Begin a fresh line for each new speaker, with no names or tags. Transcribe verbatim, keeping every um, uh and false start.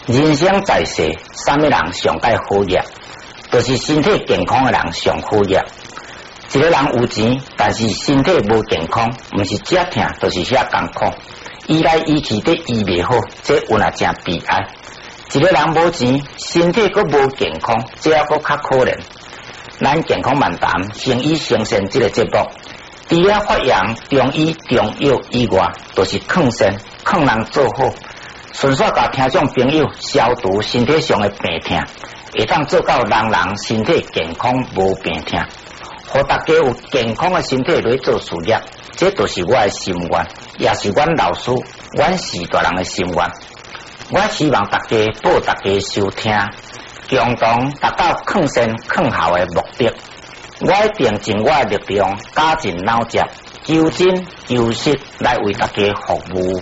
人生在世，什么人上该好业？就是身体健康的人上好业。一个人有钱，但是身体无健康，毋是食痛，就是遐艰苦。医来医去都医袂好，这有也真悲哀。一个人无钱，身体阁无健康，这还阁较可怜。咱健康漫谈，生医生鲜这个节目，除了发扬中医中药以外，都是劝善劝人做好。顺续甲听众朋友消除身体上的病痛，会当做到人人身体健康无病痛，互大家有健康的身体来做事业，这就是我的心愿，也是阮老师、阮时代人的心愿。我希望大家报大家收听，共同达到劝善劝好的目的。我一定尽我的力量，加尽脑汁，求真求实来为大家服务。